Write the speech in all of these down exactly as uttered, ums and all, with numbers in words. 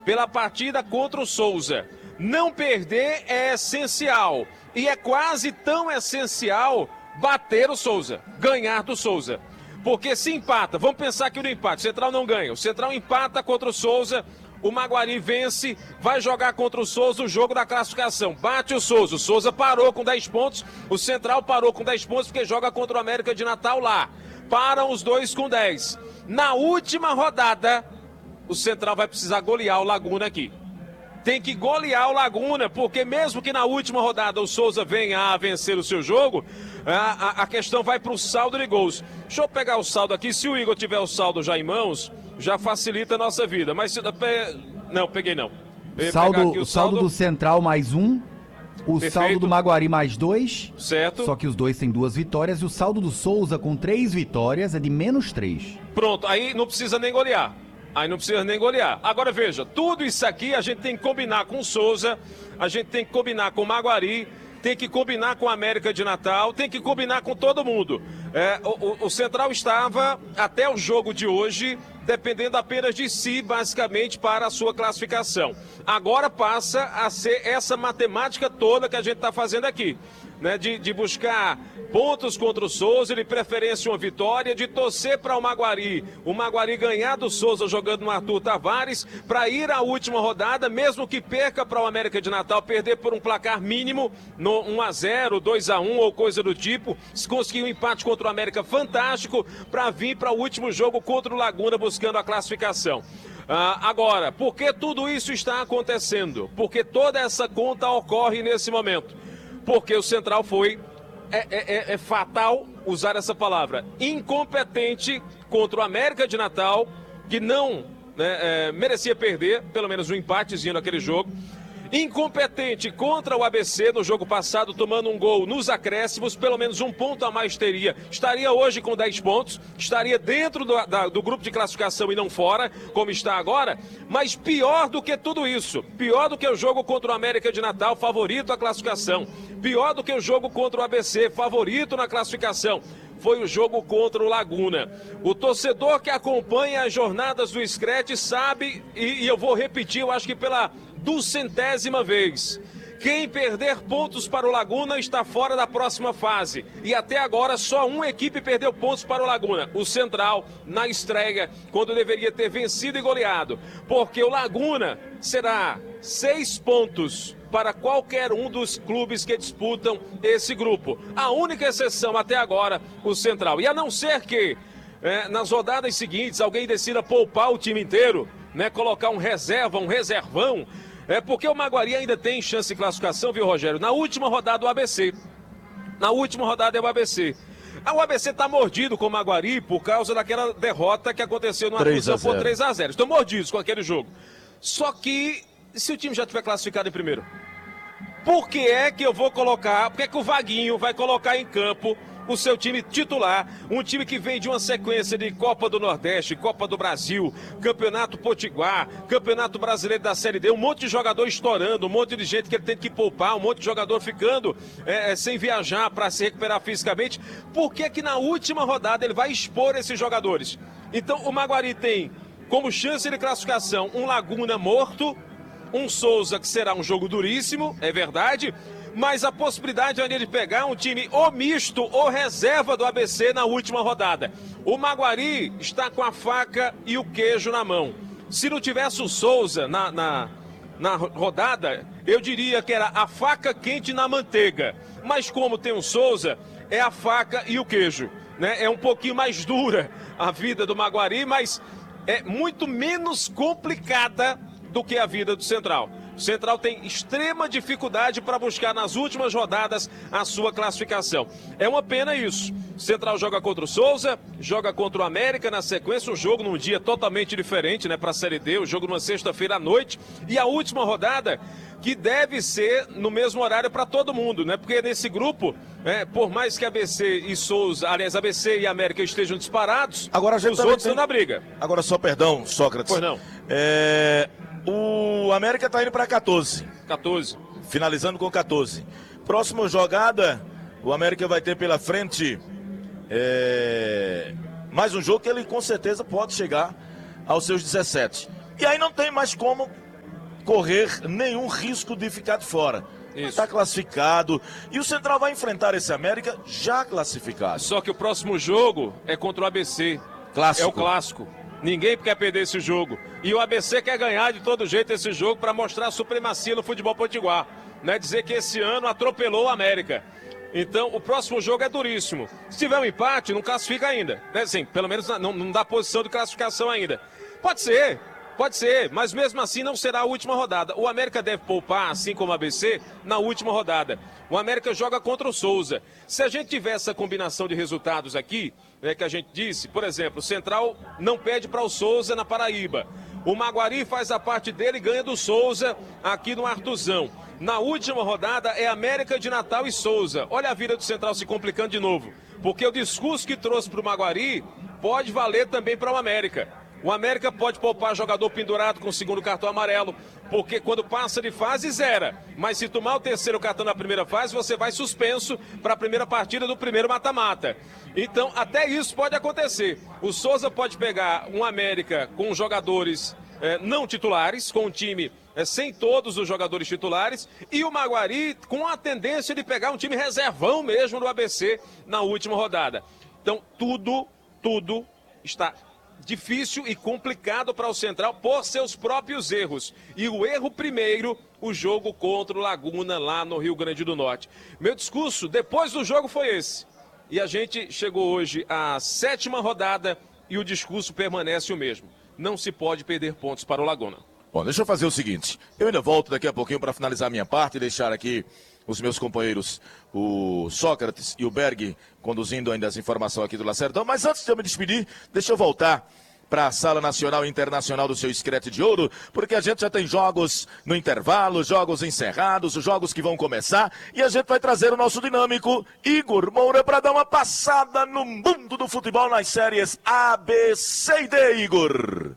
pela partida contra o Souza. Não perder é essencial. E é quase tão essencial bater o Souza, ganhar do Souza. Porque se empata, vamos pensar aqui no empate, o Central não ganha. O Central empata contra o Souza, o Maguari vence, vai jogar contra o Souza o jogo da classificação. Bate o Souza, o Souza parou com dez pontos, o Central parou com dez pontos porque joga contra o América de Natal lá. Param os dois com dez. Na última rodada, o Central vai precisar golear o Laguna aqui. Tem que golear o Laguna, porque mesmo que na última rodada o Souza venha a vencer o seu jogo, a, a, a questão vai para o saldo de gols. Deixa eu pegar o saldo aqui, se o Igor tiver o saldo já em mãos, já facilita a nossa vida. Mas se... Não, peguei não. Saldo, o, o saldo do Central mais um, o Perfeito. Saldo do Maguari mais dois, certo. Só que os dois têm duas vitórias, e o saldo do Souza com três vitórias é de menos três. Pronto, aí não precisa nem golear. Aí não precisa nem golear. Agora veja, tudo isso aqui a gente tem que combinar com o Souza, a gente tem que combinar com o Maguari, tem que combinar com a América de Natal, tem que combinar com todo mundo. É, o, o Central estava, até o jogo de hoje, dependendo apenas de si, basicamente, para a sua classificação. Agora passa a ser essa matemática toda que a gente está fazendo aqui. Né, de, de buscar pontos contra o Souza, de preferência uma vitória, de torcer para o Maguari, o Maguari ganhar do Souza jogando no Arthur Tavares, para ir à última rodada, mesmo que perca para o América de Natal, perder por um placar mínimo, no um a zero, dois a um ou coisa do tipo, se conseguir um empate contra o América, fantástico, para vir para o último jogo contra o Laguna buscando a classificação. Ah, agora, por que tudo isso está acontecendo? Porque toda essa conta ocorre nesse momento. Porque o Central foi, é, é, é fatal usar essa palavra, incompetente contra o América de Natal, que não né, é, merecia perder, pelo menos um empatezinho naquele jogo. Incompetente contra o A B C no jogo passado, tomando um gol nos acréscimos, pelo menos um ponto a mais teria. Estaria hoje com dez pontos, estaria dentro do, da, do grupo de classificação e não fora, como está agora. Mas pior do que tudo isso, pior do que o jogo contra o América de Natal, favorito à classificação. Pior do que o jogo contra o A B C, favorito na classificação. Foi o jogo contra o Laguna. O torcedor que acompanha as jornadas do Screte sabe, e, e eu vou repetir, eu acho que pela duzentésima vez, quem perder pontos para o Laguna está fora da próxima fase. E até agora só uma equipe perdeu pontos para o Laguna, o Central, na estreia, quando deveria ter vencido e goleado. Porque o Laguna será seis pontos para qualquer um dos clubes que disputam esse grupo. A única exceção até agora, o Central. E a não ser que, é, nas rodadas seguintes, alguém decida poupar o time inteiro, né, colocar um reserva, um reservão, é porque o Maguari ainda tem chance de classificação, viu, Rogério? Na última rodada, o A B C. Na última rodada é o A B C. Ah, o A B C está mordido com o Maguari por causa daquela derrota que aconteceu no Arthur por três a zero. Estão mordidos com aquele jogo. Só que, se o time já tiver classificado em primeiro, por que é que eu vou colocar, por que é que o Vaguinho vai colocar em campo o seu time titular, um time que vem de uma sequência de Copa do Nordeste, Copa do Brasil, Campeonato Potiguar, Campeonato Brasileiro da Série D, um monte de jogador estourando, um monte de gente que ele tem que poupar, um monte de jogador ficando é, sem viajar para se recuperar fisicamente. Por que que na última rodada ele vai expor esses jogadores? Então o Maguari tem como chance de classificação um Laguna morto, um Souza que será um jogo duríssimo, é verdade, mas a possibilidade é de pegar um time ou misto ou reserva do A B C na última rodada. O Maguari está com a faca e o queijo na mão. Se não tivesse o Souza na, na, na rodada, eu diria que era a faca quente na manteiga. Mas como tem o Souza, é a faca e o queijo, né? É um pouquinho mais dura a vida do Maguari, mas é muito menos complicada do que a vida do Central. O Central tem extrema dificuldade para buscar nas últimas rodadas a sua classificação. É uma pena isso. O Central joga contra o Souza, joga contra o América na sequência, um jogo num dia totalmente diferente, né, para a Série D, o um jogo numa sexta-feira à noite, e a última rodada que deve ser no mesmo horário para todo mundo, né? Porque nesse grupo, é, por mais que A B C e Souza, aliás, A B C e América estejam disparados, agora a gente os outros tem... estão na briga. Agora só perdão, Sócrates. Pois não. É... O América está indo para quatorze. quatorze. Finalizando com quatorze. Próxima jogada, o América vai ter pela frente é... mais um jogo que ele com certeza pode chegar aos seus dezessete. E aí não tem mais como correr nenhum risco de ficar de fora. Está Isso. classificado. E o Central vai enfrentar esse América já classificado. Só que o próximo jogo é contra o A B C. Clássico. É o clássico. Ninguém quer perder esse jogo. E o A B C quer ganhar de todo jeito esse jogo para mostrar a supremacia no futebol potiguar. Né? Dizer que esse ano atropelou o América. Então, o próximo jogo é duríssimo. Se tiver um empate, não classifica ainda. Né? Assim, pelo menos não, não dá posição de classificação ainda. Pode ser, pode ser, mas mesmo assim não será a última rodada. O América deve poupar, assim como o A B C, na última rodada. O América joga contra o Souza. Se a gente tiver essa combinação de resultados aqui, né, que a gente disse, por exemplo, o Central não pede para o Souza na Paraíba. O Maguari faz a parte dele e ganha do Souza aqui no Artuzão. Na última rodada é América de Natal e Souza. Olha a vida do Central se complicando de novo. Porque o discurso que trouxe para o Maguari pode valer também para o América. O América pode poupar jogador pendurado com o segundo cartão amarelo, porque quando passa de fase, zera. Mas se tomar o terceiro cartão na primeira fase, você vai suspenso para a primeira partida do primeiro mata-mata. Então, até isso pode acontecer. O Souza pode pegar um América com jogadores eh, não titulares, com um time eh, sem todos os jogadores titulares, e o Maguari com a tendência de pegar um time reservão mesmo do A B C na última rodada. Então, tudo, tudo está difícil e complicado para o Central por seus próprios erros. E o erro primeiro, o jogo contra o Laguna lá no Rio Grande do Norte. Meu discurso depois do jogo foi esse. E a gente chegou hoje à sétima rodada e o discurso permanece o mesmo. Não se pode perder pontos para o Laguna. Bom, deixa eu fazer o seguinte. Eu ainda volto daqui a pouquinho para finalizar a minha parte e deixar aqui os meus companheiros, o Sócrates e o Berg, conduzindo ainda as informações aqui do Lacerdão. Mas antes de eu me despedir, deixa eu voltar para a Sala Nacional e Internacional do seu Screte de Ouro, porque a gente já tem jogos no intervalo, jogos encerrados, os jogos que vão começar, e a gente vai trazer o nosso dinâmico Igor Moura para dar uma passada no mundo do futebol nas séries A, B, C e D, Igor.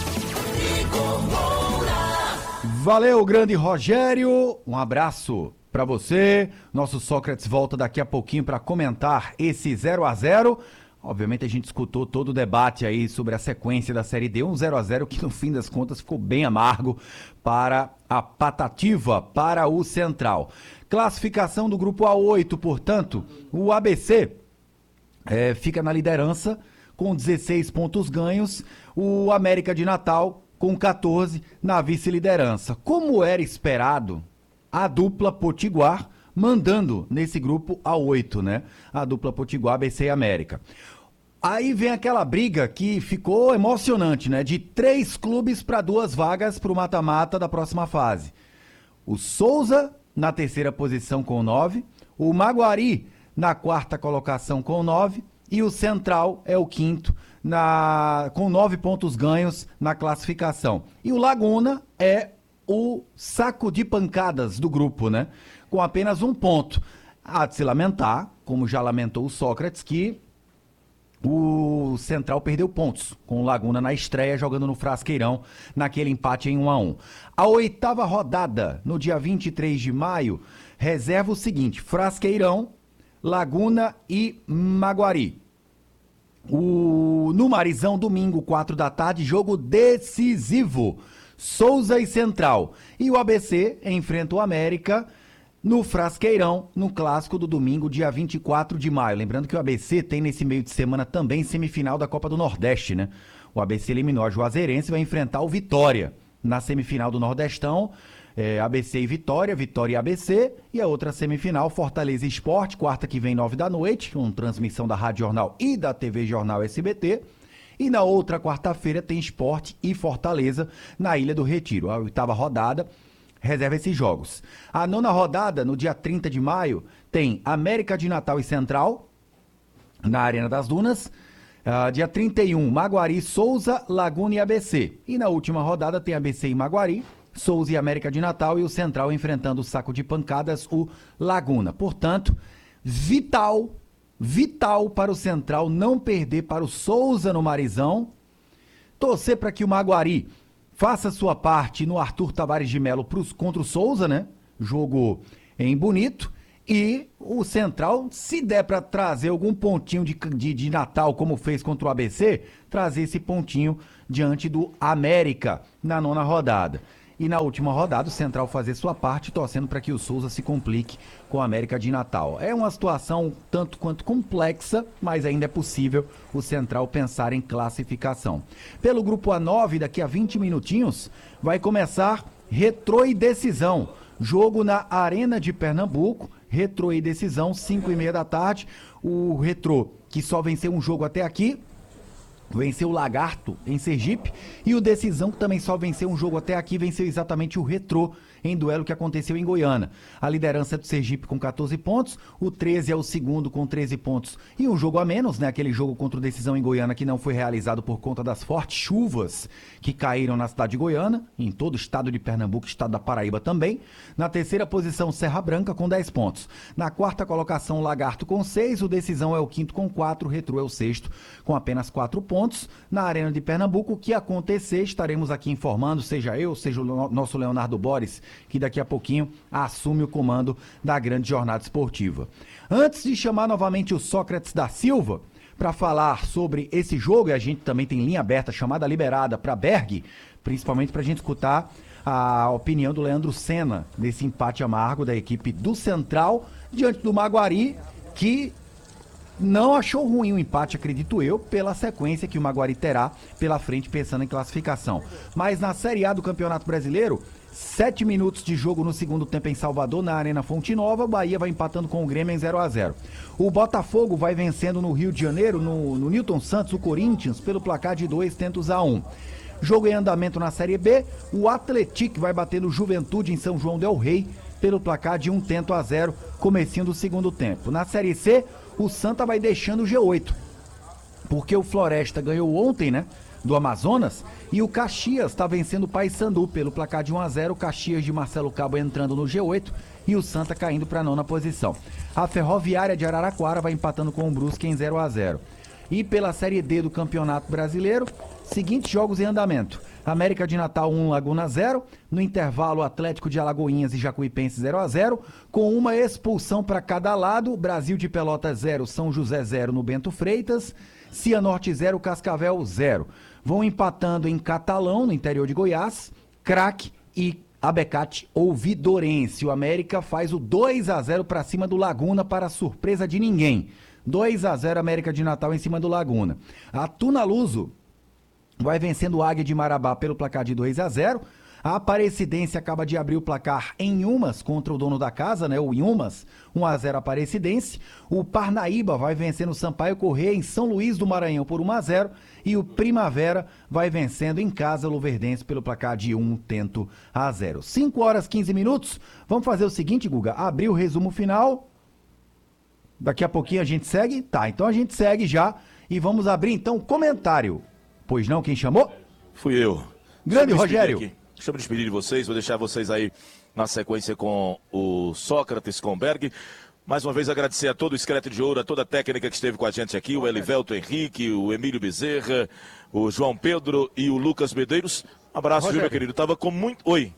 Igor Moura. Valeu, grande Rogério, um abraço para você. Nosso Sócrates volta daqui a pouquinho para comentar esse zero a zero. Obviamente a gente escutou todo o debate aí sobre a sequência da Série D, um zero a zero que no fim das contas ficou bem amargo para a Patativa, para o Central. Classificação do grupo A oito, portanto, o A B C é, fica na liderança com dezesseis pontos ganhos, o América de Natal com catorze na vice-liderança. Como era esperado, a dupla Potiguar mandando nesse grupo A oito, né? A dupla Potiguar, A B C e América. Aí vem aquela briga que ficou emocionante, né? De três clubes para duas vagas para o mata-mata da próxima fase. O Souza na terceira posição com nove, o Maguari na quarta colocação com nove e o Central é o quinto na, com nove pontos ganhos na classificação. E o Laguna é o saco de pancadas do grupo, né? Com apenas um ponto. Há de se lamentar, como já lamentou o Sócrates, que o Central perdeu pontos com o Laguna na estreia, jogando no Frasqueirão, naquele empate em um a um. A oitava rodada, no dia vinte e três de maio, reserva o seguinte: Frasqueirão, Laguna e Maguari. O... No Marizão, domingo, quatro da tarde, jogo decisivo. Souza e Central. E o A B C enfrenta o América no Frasqueirão, no clássico do domingo, dia vinte e quatro de maio. Lembrando que o A B C tem nesse meio de semana também semifinal da Copa do Nordeste, né? O A B C eliminou a Juazeirense e vai enfrentar o Vitória na semifinal do Nordestão. É, A B C e Vitória, Vitória e A B C. E a outra semifinal, Fortaleza e Sport, quarta que vem, nove da noite, com transmissão da Rádio Jornal e da T V Jornal S B T. E na outra quarta-feira tem Sport e Fortaleza na Ilha do Retiro. A oitava rodada reserva esses jogos. A nona rodada, no dia trinta de maio, tem América de Natal e Central, na Arena das Dunas. Uh, dia trinta e um, Maguari, Souza, Laguna e A B C. E na última rodada tem A B C e Maguari, Souza e América de Natal, e o Central enfrentando o saco de pancadas, o Laguna. Portanto, vital... Vital para o Central não perder para o Souza no Marizão, torcer para que o Maguari faça sua parte no Arthur Tavares de Melo pros, contra o Souza, né? Jogo em Bonito. E o Central, se der para trazer algum pontinho de, de, de Natal, como fez contra o A B C, trazer esse pontinho diante do América na nona rodada. E na última rodada, o Central fazer sua parte, torcendo para que o Souza se complique com a América de Natal. É uma situação tanto quanto complexa, mas ainda é possível o Central pensar em classificação. Pelo grupo A nove, daqui a vinte minutinhos, vai começar Retrô e Decisão. Jogo na Arena de Pernambuco, Retrô e Decisão, cinco e meia da tarde. O Retrô, que só venceu um jogo até aqui, venceu o Lagarto em Sergipe, e o Decisão, que também só venceu um jogo até aqui, venceu exatamente o Retrô em duelo que aconteceu em Goiânia. A liderança é do Sergipe com catorze pontos, o treze é o segundo com treze pontos e um jogo a menos, né? Aquele jogo contra o Decisão em Goiânia que não foi realizado por conta das fortes chuvas que caíram na cidade de Goiânia, em todo o estado de Pernambuco, estado da Paraíba também. Na terceira posição, Serra Branca com dez pontos. Na quarta colocação, Lagarto com seis, o Decisão é o quinto com quatro, o Retrô é o sexto com apenas quatro pontos. Na Arena de Pernambuco, o que acontecer, estaremos aqui informando, seja eu, seja o nosso Leonardo Boris, que daqui a pouquinho assume o comando da grande jornada esportiva. Antes de chamar novamente o Sócrates da Silva para falar sobre esse jogo, e a gente também tem linha aberta, chamada liberada para Berg, principalmente para a gente escutar a opinião do Leandro Senna nesse empate amargo da equipe do Central diante do Maguari, que não achou ruim o empate, acredito eu, pela sequência que o Maguari terá pela frente, pensando em classificação. Mas na Série A do Campeonato Brasileiro, sete minutos de jogo no segundo tempo em Salvador, na Arena Fonte Nova, o Bahia vai empatando com o Grêmio em zero a zero. O Botafogo vai vencendo no Rio de Janeiro, no, no Newton Santos, o Corinthians, pelo placar de dois tentos a um. Jogo em andamento na Série B, o Atlético vai bater no Juventude em São João del Rei, pelo placar de um tento a zero, comecinho do segundo tempo. Na Série C, o Santa vai deixando o G oito, porque o Floresta ganhou ontem, né, do Amazonas, e o Caxias está vencendo o Paysandu pelo placar de um a zero, o Caxias de Marcelo Cabo entrando no G oito e o Santa caindo para a nona posição. A Ferroviária de Araraquara vai empatando com o Brusque em zero a zero. E pela Série D do Campeonato Brasileiro, seguintes jogos em andamento. América de Natal um, Laguna zero, no intervalo Atlético de Alagoinhas e Jacuipense zero a zero, com uma expulsão para cada lado, Brasil de Pelotas zero, São José zero no Bento Freitas, Cianorte zero, Cascavel zero. Vão empatando em Catalão, no interior de Goiás, Craque e Abecate ou Vidorense. O América faz o dois a zero para cima do Laguna, para surpresa de ninguém. dois a zero América de Natal em cima do Laguna. A Tunaluso vai vencendo o Águia de Marabá pelo placar de dois a zero. A Aparecidense acaba de abrir o placar em Inhumas contra o dono da casa, né, o Inhumas, um a zero Aparecidense. O Parnaíba vai vencendo o Sampaio Corrêa em São Luís do Maranhão por um a zero. E o Primavera vai vencendo em casa o Luverdense pelo placar de um tento a zero. cinco horas e quinze minutos. Vamos fazer o seguinte, Guga, abrir o resumo final. Daqui a pouquinho a gente segue? Tá, então a gente segue já e vamos abrir então o comentário. Pois não, quem chamou? Fui eu. Grande Rogério. Aqui. Deixa eu me despedir de vocês, vou deixar vocês aí na sequência com o Sócrates, com o Berg. Mais uma vez agradecer a todo o Esqueleto de Ouro, a toda a técnica que esteve com a gente aqui, o Elivelto Henrique, o Emílio Bezerra, o João Pedro e o Lucas Medeiros. Um abraço, Rogério. Viu, meu querido? Tava com muito... Oi.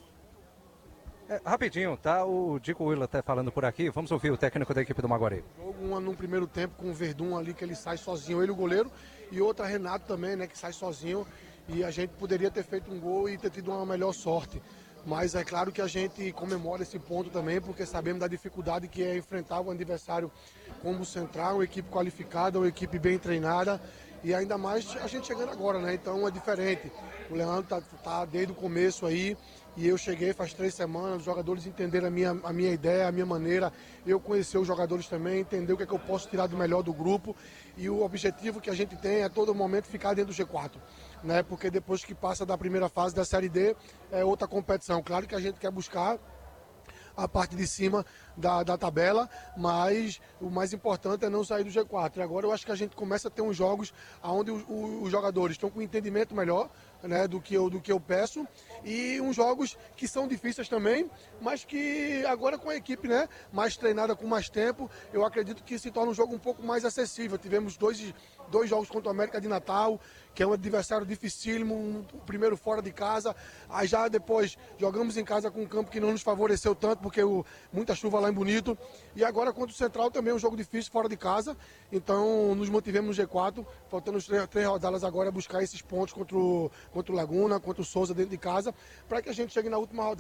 É, rapidinho, tá? O Dico Willa tá falando por aqui. Vamos ouvir o técnico da equipe do Maguari. Jogo uma no primeiro tempo com o Verdun ali, que ele sai sozinho, ele o goleiro, e outra Renato também, né, que sai sozinho, e a gente poderia ter feito um gol e ter tido uma melhor sorte. Mas é claro que a gente comemora esse ponto também, porque sabemos da dificuldade que é enfrentar um adversário como o Central, uma equipe qualificada, uma equipe bem treinada, e ainda mais a gente chegando agora, né? Então é diferente. O Leandro tá, tá desde o começo aí, e eu cheguei faz três semanas, os jogadores entenderam a minha, a minha ideia, a minha maneira, eu conhecer os jogadores também, entender o que é que eu posso tirar do melhor do grupo, e o objetivo que a gente tem é a todo momento ficar dentro do G quatro, né? Porque depois que passa da primeira fase da Série D, é outra competição. Claro que a gente quer buscar a parte de cima da, da tabela, mas o mais importante é não sair do G quatro. E agora eu acho que a gente começa a ter uns jogos onde os, os jogadores estão com um entendimento melhor, né, do que eu, do que eu peço, e uns jogos que são difíceis também, mas que agora com a equipe, né, mais treinada, com mais tempo, eu acredito que se torna um jogo um pouco mais acessível. Tivemos dois, dois jogos contra o América de Natal, que é um adversário dificílimo, um, o primeiro fora de casa, aí já depois jogamos em casa com um campo que não nos favoreceu tanto, porque o, muita chuva lá em Bonito, e agora contra o Central também é um jogo difícil fora de casa, então nos mantivemos no G quatro, faltando três, três rodadas agora buscar esses pontos contra o contra o Laguna, contra o Souza dentro de casa, para que a gente chegue na última rodada